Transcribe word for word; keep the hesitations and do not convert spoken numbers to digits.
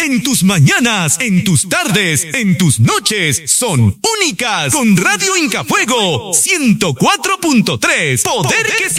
En tus mañanas, en tus tardes, en tus noches, son únicas. Con Radio Incafuego ciento cuatro punto tres. Poder que se